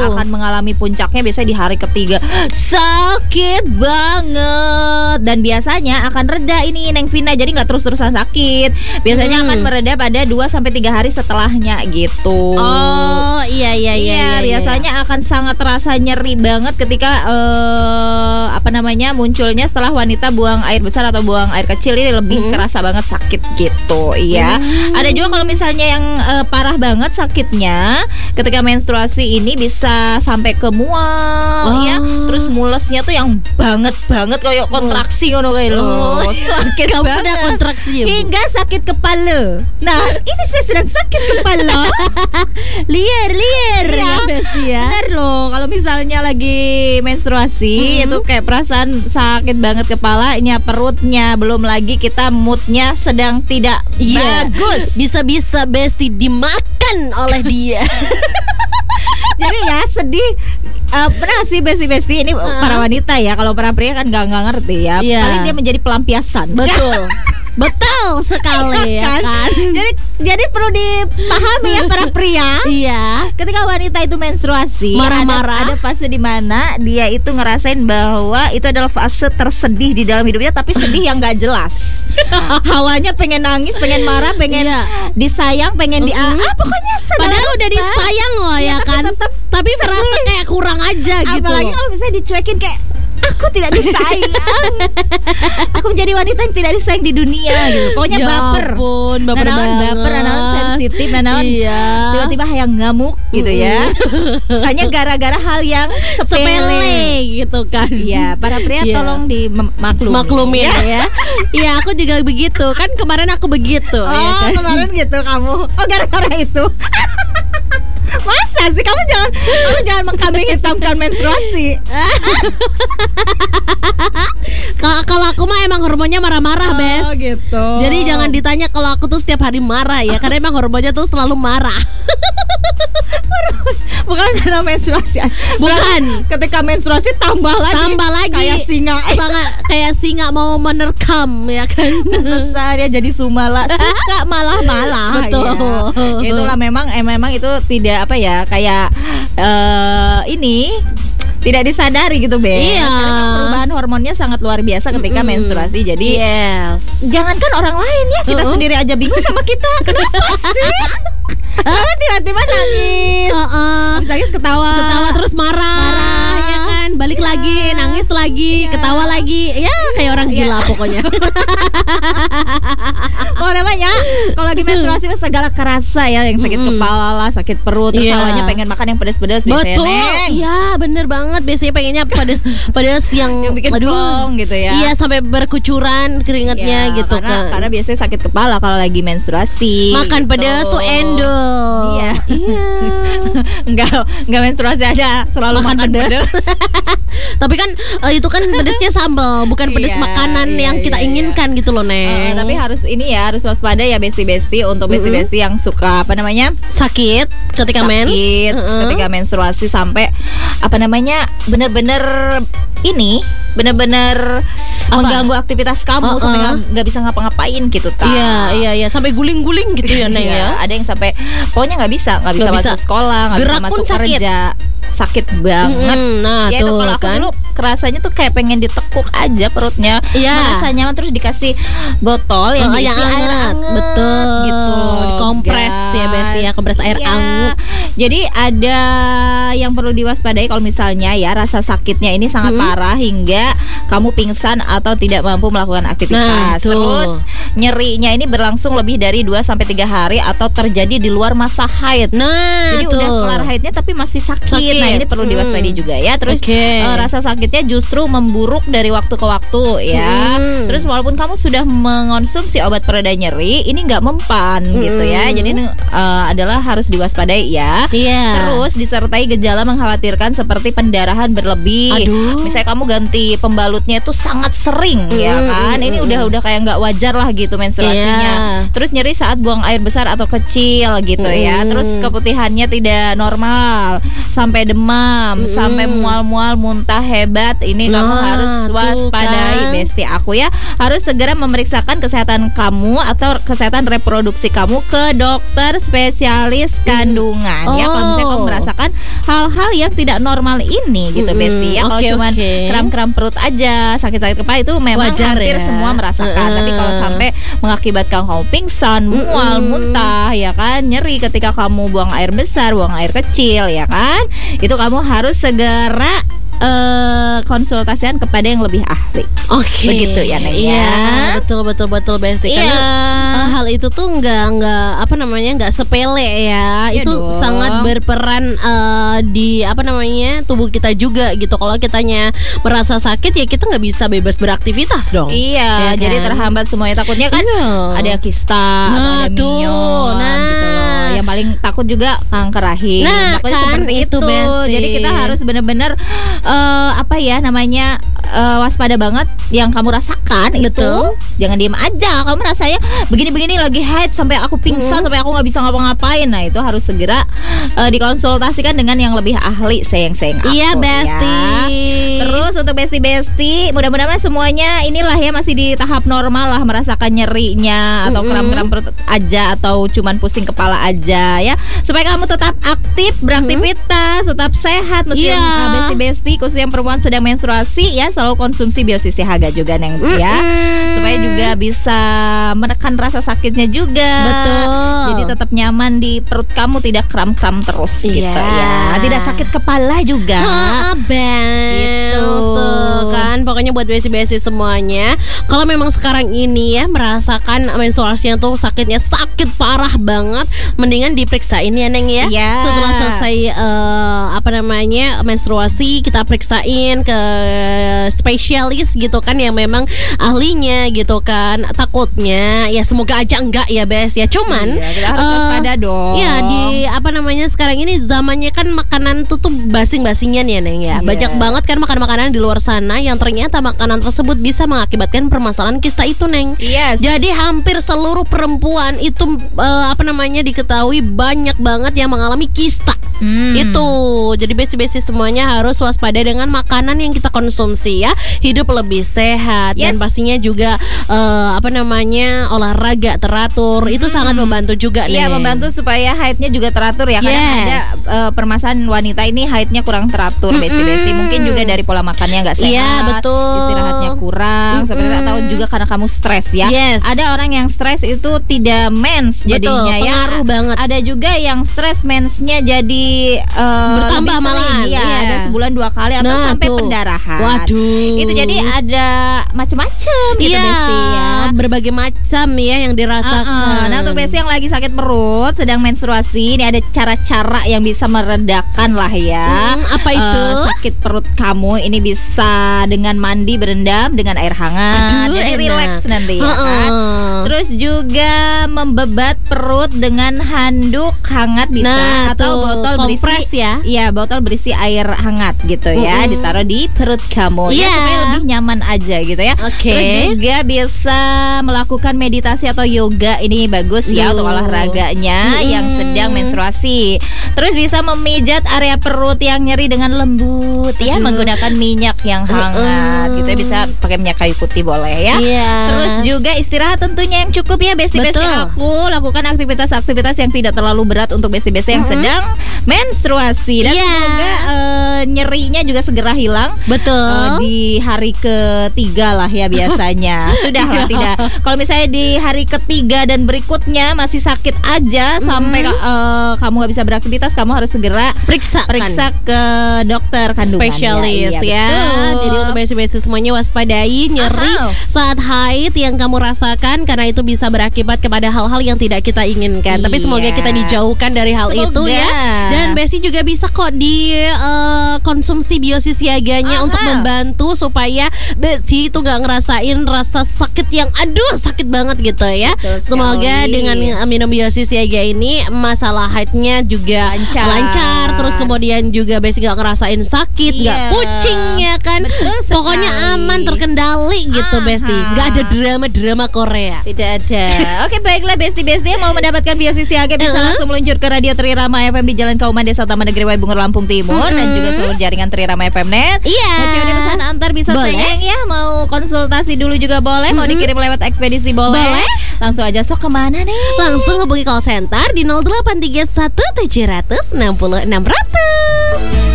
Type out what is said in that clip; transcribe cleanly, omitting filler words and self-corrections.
akan mengalami puncaknya biasanya di hari ketiga. Sakit banget. Dan biasanya akan reda ini Neng Vina. Jadi gak terus-terusan sakit. Biasanya akan mereda pada 2-3 hari setelahnya gitu. Oh iya. Biasanya akan sangat terasa nyeri banget ketika munculnya setelah wanita buang air besar atau buang air kecil. Ini lebih kerasa banget sakit gitu. Iya. Ada juga kalau misalnya yang parah banget sakitnya ketika menstruasi ini bisa sampai ke mual ya. Terus mulesnya tuh yang banget kayak kontraksi ngono kayak lo. Sakit Kamu banget. udah kontraksi ya, Bu? Hingga sakit kepala. Nah, ini saya sedang sakit kepala. Liar ya Besti ya. Benar loh, kalau misalnya lagi menstruasi itu kayak perasaan sakit banget kepalanya, perutnya, belum lagi kita moodnya sedang tidak bagus. Bisa-bisa Besti dimakan oleh dia. Jadi ya sedih. Pernah sih Besti ini para wanita ya. Kalau para pria kan gak ngerti ya. Paling dia menjadi pelampiasan. Betul. Betul sekali ya kan. Jadi perlu dipahami ya para pria. Iya. Ketika wanita itu menstruasi, marah-marah, ada fase di mana dia itu ngerasain bahwa itu adalah fase tersedih di dalam hidupnya, tapi sedih yang gak jelas. Hawanya pengen nangis, pengen marah, pengen disayang, pengen pokoknya padahal udah disayang loh ya kan. Tapi merasa kayak kurang aja gitu. Apalagi kalau misalnya dicuekin kayak aku tidak disayang. Aku menjadi wanita yang tidak disayang di dunia gitu. Pokoknya baper. Baper banget. Nanaon sensitif, nanaon tiba-tiba yang ngamuk gitu ya. Hanya gara-gara hal yang sepele gitu kan. Iya, para pria tolong maklumin ya. Iya, aku juga begitu. Kan kemarin aku begitu ya kan? Kemarin gitu kamu. Oh, gara-gara itu. Masa sih kamu jangan mengkambing hitamkan menstruasi. Kalau aku mah emang hormonnya marah-marah, Bes. Oh gitu. Jadi jangan ditanya kalau aku tuh setiap hari marah ya, karena emang hormonnya tuh selalu marah. Bukan karena menstruasi. Bukan. Ketika menstruasi tambah lagi. Kayak singa. Kayak singa mau menerkam ya kan. Besar ya jadi sumala. Suka malah-malah. Betul. Ya. Itulah memang itu tidak kayak ini tidak disadari gitu, Be. Iya. Karena perubahan hormonnya sangat luar biasa ketika menstruasi. Jadi jangankan orang lain ya, kita sendiri aja bingung sama kita. Kenapa sih? Kenapa tiba-tiba nangis? Habis nangis ketawa terus marah ya kan, balik lagi, nangis lagi, ketawa lagi. Ya kayak orang gila pokoknya. Kalau lagi menstruasi segala kerasa ya, yang sakit kepala lah, sakit perut, terus awalnya pengen makan yang pedas-pedas. Betul. Iya, bener banget. Biasanya pengennya pedas yang bikin plong gitu ya. Iya, sampai berkucuran keringatnya gitu kan. Karena biasanya sakit kepala kalau lagi menstruasi. Makan gitu. pedas tuh endol. Iya. Enggak menstruasi aja selalu makan pedas. Tapi kan itu kan pedasnya sambal, bukan pedas makanan yang kita inginkan gitu loh, Neng. Tapi harus waspada ya besti-besti untuk besti-besti yang suka sakit ketika ketika menstruasi sampai bener-bener mengganggu aktivitas kamu sampai nggak bisa ngapa-ngapain gitu ta. Iya sampai guling-guling gitu ya, Neng ya. Ada yang sampai pokoknya nggak bisa masuk sekolah, nggak bisa masuk kerja. Sakit banget. Nah, ya itu kalau aku dulu kerasanya tuh kayak pengen ditekuk aja perutnya. Merasa nyaman, terus dikasih botol yang diisi air anget. Betul. Gitu. Kompres ya Besti ya, kompres air anget. Jadi ada yang perlu diwaspadai kalau misalnya ya rasa sakitnya ini sangat parah hingga kamu pingsan atau tidak mampu melakukan aktivitas. Terus nyerinya ini berlangsung lebih dari 2-3 hari atau terjadi di luar masa haid. Jadi udah kelar haidnya tapi masih sakit. Nah, ini perlu diwaspadai juga ya. Terus rasa sakitnya justru memburuk dari waktu ke waktu ya. Terus walaupun kamu sudah mengonsumsi obat pereda nyeri, ini nggak mempan gitu ya. Jadi ini adalah harus diwaspadai ya. Terus disertai gejala mengkhawatirkan seperti pendarahan berlebih. Misalnya kamu ganti pembalutnya itu sangat sering ya kan. Ini udah kayak nggak wajar lah gitu menstruasinya. Terus nyeri saat buang air besar atau kecil gitu ya. Terus keputihannya tidak normal sampai demam demam, sampai mual-mual, muntah hebat, ini kamu harus waspadai, Besti aku ya. Harus segera memeriksakan kesehatan kamu atau kesehatan reproduksi kamu ke dokter spesialis kandungan ya. Kalau misalnya kamu merasakan hal-hal yang tidak normal ini gitu, Besti ya. Kalau cuman kram-kram perut aja, sakit-sakit kepala itu memang wajar hampir semua merasakan. Tapi kalau sampai mengakibatkan kamu pingsan, mual, muntah ya kan, nyeri ketika kamu buang air besar, buang air kecil ya kan, itu kamu harus segera konsultasikan kepada yang lebih ahli. Begitu ya, Neng. Iya, betul Besti. Karena hal itu tuh nggak sepele ya. Iya itu dong. sangat berperan di tubuh kita juga gitu. Kalau kitanya merasa sakit ya kita nggak bisa bebas beraktivitas dong. Iya, ya jadi kan? terhambat semuanya. Takutnya kan ada kista, atau ada minyon gitu loh. Yang paling takut juga kanker rahim. Takutnya kan, seperti itu. Besti. Jadi kita harus benar-benar waspada banget yang kamu rasakan. Betul. Itu jangan diem aja. Kamu rasanya begini-begini lagi haid sampai aku pingsan, sampai aku nggak bisa ngapa-ngapain. Nah itu harus segera dikonsultasikan dengan yang lebih ahli, sayang-sayang aku. Iya, Besti. Ya. Terus untuk Besti, mudah-mudahan semuanya inilah ya masih di tahap normal lah, merasakan nyerinya atau kram-kram perut aja atau cuman pusing kepala aja ya, supaya kamu tetap aktif beraktivitas, tetap sehat. Mesti Besti khusus yang perempuan sedang menstruasi ya, selalu konsumsi Biosisi Haga juga, Neng ya, supaya juga bisa menekan rasa sakitnya juga. Betul. Jadi tetap nyaman di perut kamu, tidak kram-kram terus gitu ya, tidak sakit kepala juga. Gitu kan. Pokoknya buat besi-besi semuanya, kalau memang sekarang ini ya merasakan menstruasinya tuh sakitnya sakit parah banget, mendingan diperiksain ya, Neng ya. Setelah selesai menstruasi, kita periksain ke spesialis gitu kan, yang memang ahlinya gitu kan. Takutnya ya semoga aja enggak ya, Bes ya. Cuman kita harus waspada dong. Ya di sekarang ini zamannya kan makanan tuh basing-basingan ya, Neng ya. Banyak banget kan makanan-makanan di luar sana yang ternyata makanan tersebut bisa mengakibatkan permasalahan kista itu, Neng. Jadi hampir seluruh perempuan itu diketahui banyak banget yang mengalami kista. Itu. Jadi besi-besi semuanya harus waspada dengan makanan yang kita konsumsi ya. Hidup lebih sehat dan pastinya juga olahraga teratur. Itu sangat membantu juga, Neng. Iya, membantu supaya haidnya juga teratur ya. Kadang ada permasalahan wanita ini haidnya kurang teratur, Besti. Mungkin juga dari pola makannya nggak sehat. Iya, betul. Istirahatnya kurang. Sebenarnya atau juga karena kamu stres ya. Ada orang yang stres itu tidak mens jadinya ya. Pengaruh banget. Ada juga yang stres mensnya jadi bertambah malahan. Ada sebulan 2 kali atau sampai pendarahan. Waduh. Itu jadi ada macam-macam gitu, Besti ya. Berbagai macam ya yang dirasakan. Nah, untuk Besti yang lagi sakit perut, sedang menstruasi, ini ada cara-cara yang bisa meredakan lah ya. Apa itu? Sakit perut kamu ini bisa dengan mandi berendam dengan air hangat. Jadi relax nanti ya kan. Terus juga membebat perut dengan handuk hangat bisa, atau botol berisi botol berisi air hangat gitu ya, ditaruh di perut kamu ya, supaya lebih nyaman aja gitu ya. Terus juga bisa melakukan meditasi atau yoga, ini bagus ya untuk olahraganya yang sedang menstruasi. Terus bisa memijat area perut yang nyeri dengan lembut ya, menggunakan minyak yang hangat gitu ya, bisa pakai minyak kayu putih boleh ya. Terus juga istirahat tentunya yang cukup ya, Besti-besti aku. Lakukan aktivitas-aktivitas yang tidak terlalu berat untuk Besti-besti yang sedang menstruasi, dan semoga nyerinya juga segera hilang. Di hari ketiga lah ya biasanya. Sudah lah, tidak. Kalau misalnya di hari ketiga dan berikutnya masih sakit aja sampai kamu gak bisa beraktivitas, kamu harus segera periksa ke dokter kandungan, spesialis ya. Jadi untuk besi-besi semuanya waspadai nyeri saat haid yang kamu rasakan, karena itu bisa berakibat kepada hal-hal yang tidak kita inginkan. Tapi semoga kita dijauhkan dari hal itu ya. Dan Besi juga bisa kok konsumsi Biosi Siaganya untuk membantu supaya Besti itu nggak ngerasain rasa sakit yang sakit banget gitu ya. Semoga dengan minum Biosi Siaga ini masalah haidnya juga lancar. Terus kemudian juga Besti nggak ngerasain sakit, nggak pusing ya kan. Pokoknya aman, terkendali gitu Besti. Nggak ada drama-drama Korea. Tidak ada. Oke, baiklah Besti-Besti yang mau mendapatkan Biosi Siaga bisa langsung meluncur ke Radio Trirama FM di Jalan Kauman Desa Taman Negeri Waibungur Lampung Timur dan juga seluruh jaringan Trirama FM Net. Mau COD pesan antar bisa sayang ya. Mau konsultasi dulu juga boleh. Mau dikirim lewat ekspedisi boleh. Langsung aja sok kemana nih? Langsung hubungi call center di 0831 700 60 600.